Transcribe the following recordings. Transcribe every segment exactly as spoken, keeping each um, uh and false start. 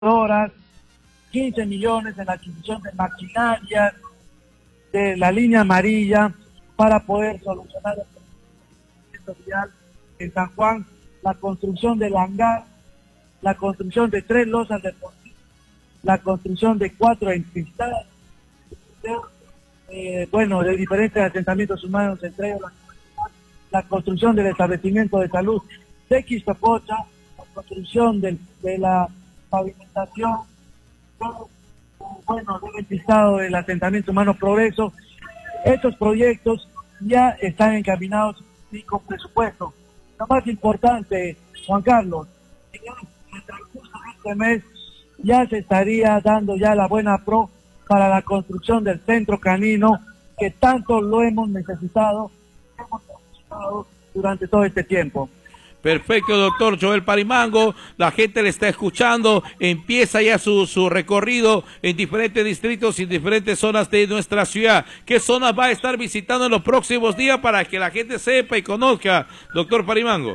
horas, quince millones en la adquisición de maquinaria de la línea amarilla para poder solucionar el problema vial en San Juan, la construcción del hangar, la construcción de tres losas deportivas, la construcción de cuatro en cristal, eh, bueno, de diferentes asentamientos humanos, entre ellos la, la construcción del establecimiento de salud de Quistococha, la construcción del, de la pavimentación, todo, bueno, del listado del asentamiento humano Progreso. Estos proyectos ya están encaminados y con presupuesto. Lo más importante, Juan Carlos, en el transcurso de este mes ya se estaría dando ya la buena pro para la construcción del centro canino que tanto lo hemos necesitado, hemos necesitado durante todo este tiempo. Perfecto, doctor Joel Parimango, la gente le está escuchando, empieza ya su, su recorrido en diferentes distritos y diferentes zonas de nuestra ciudad. ¿Qué zonas va a estar visitando en los próximos días para que la gente sepa y conozca, doctor Parimango?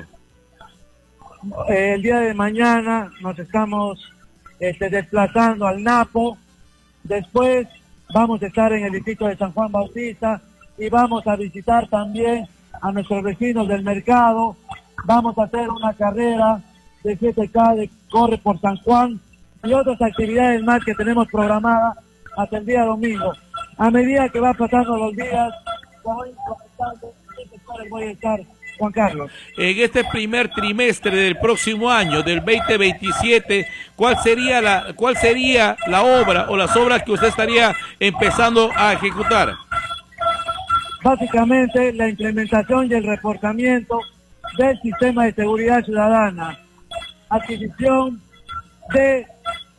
El día de mañana nos estamos este, desplazando al Napo, después vamos a estar en el distrito de San Juan Bautista y vamos a visitar también a nuestros vecinos del mercado. Vamos a hacer una carrera de siete K de corre por San Juan y otras actividades más que tenemos programadas hasta el día domingo. A medida que va pasando los días, voy comentando qué voy a estar, Juan Carlos. En este primer trimestre del próximo año, del veinte veintisiete, ¿cuál sería la, cuál sería la obra o las obras que usted estaría empezando a ejecutar? Básicamente la implementación y el reforzamiento del sistema de seguridad ciudadana, adquisición de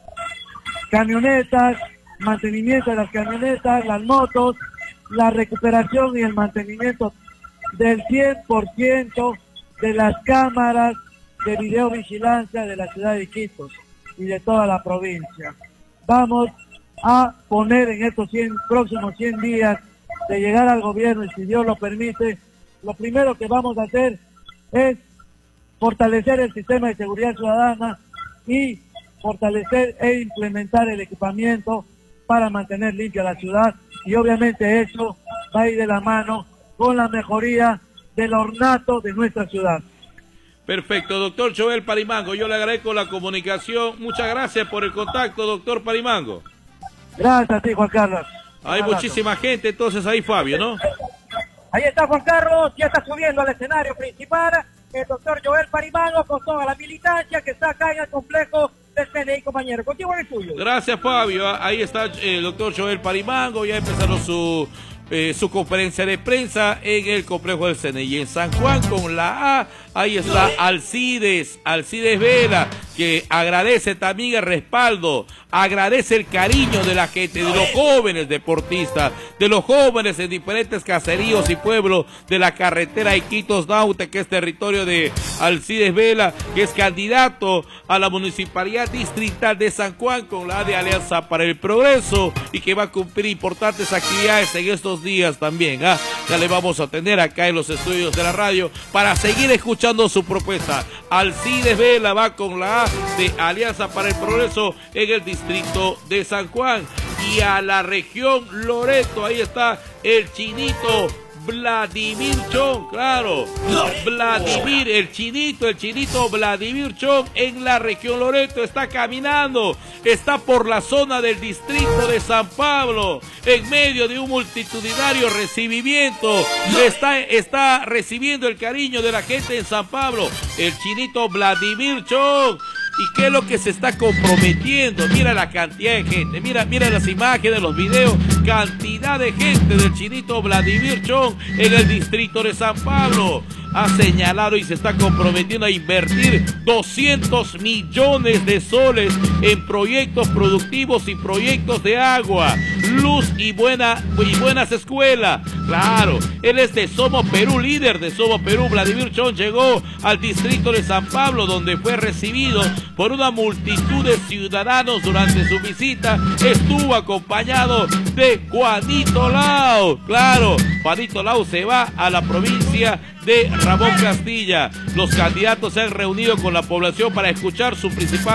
camionetas, mantenimiento de las camionetas, las motos, la recuperación y el mantenimiento del cien por ciento de las cámaras de videovigilancia de la ciudad de Iquitos y de toda la provincia. Vamos a poner en estos cien, próximos cien días de llegar al gobierno, y si Dios lo permite, lo primero que vamos a hacer es fortalecer el sistema de seguridad ciudadana y fortalecer e implementar el equipamiento para mantener limpia la ciudad, y obviamente eso va a ir de la mano con la mejoría del ornato de nuestra ciudad. Perfecto, doctor Joel Parimango, yo le agradezco la comunicación, muchas gracias por el contacto, doctor Parimango. Gracias a ti, Juan Carlos. Hay Un muchísima abrazo. gente, entonces ahí Fabio, ¿no? Ahí está Juan Carlos, ya está subiendo al escenario principal el doctor Joel Parimango con toda la militancia que está acá en el complejo del C N I, compañero. Contigo en el tuyo. Gracias, Fabio. Ahí está el doctor Joel Parimango, ya empezaron su, eh, su conferencia de prensa en el complejo del C N I. Y en San Juan con la A, ahí está Alcides, Alcides Vela, que agradece también el respaldo, agradece el cariño de la gente, de los jóvenes deportistas, de los jóvenes en diferentes caseríos y pueblos de la carretera Iquitos-Naute, que es territorio de Alcides Vela, que es candidato a la municipalidad distrital de San Juan con la de Alianza para el Progreso, y que va a cumplir importantes actividades en estos días también. ¿ah? Ya le vamos a tener acá en los estudios de la radio para seguir escuchando su propuesta. Alcides Vela va con la A de Alianza para el Progreso en el distrito de San Juan. Y a la región Loreto, ahí está el chinito Vladimir Chong, claro, Vladimir, el chinito, el chinito Vladimir Chong en la región Loreto, está caminando, está por la zona del distrito de San Pablo, en medio de un multitudinario recibimiento, está, está recibiendo el cariño de la gente en San Pablo, el chinito Vladimir Chong. ¿Y qué es lo que se está comprometiendo? Mira la cantidad de gente, mira, mira las imágenes, los videos, cantidad de gente del chinito Vladimir Chong en el distrito de San Pablo. Ha señalado y se está comprometiendo a invertir doscientos millones de soles en proyectos productivos y proyectos de agua, luz y, buena, y buenas escuelas. Claro, él es de Somos Perú, líder de Somos Perú. Vladimir Chong llegó al distrito de San Pablo, donde fue recibido por una multitud de ciudadanos durante su visita. Estuvo acompañado de Juanito Lao. Claro, Juanito Lao se va a la provincia de Ramón Castilla. Los candidatos se han reunido con la población para escuchar su principal